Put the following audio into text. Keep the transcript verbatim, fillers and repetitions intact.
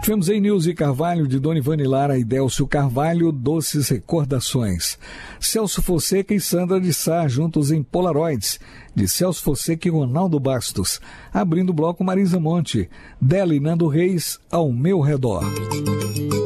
Tivemos em News e Carvalho, de Dona Ivane Lara e Délcio Carvalho, Doces Recordações. Celso Fonseca e Sandra de Sá, juntos em Polaroids, de Celso Fonseca e Ronaldo Bastos. Abrindo o bloco, Marisa Monte, dela e Nando Reis, Ao Meu Redor.